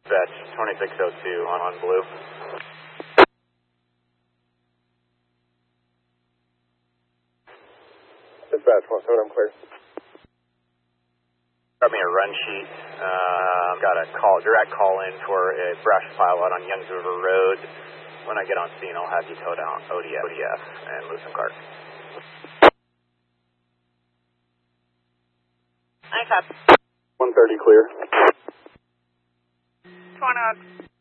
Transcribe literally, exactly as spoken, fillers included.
Dispatch twenty-six oh two on, on blue. Dispatch one seven, I'm clear. Got me a run sheet. Uh, got a call, direct call in for a brush pile out on Youngs River Road. When I get on scene, I'll have you towed out O D F, O D F and lose some cars. I copy. one thirty clear. Twenty.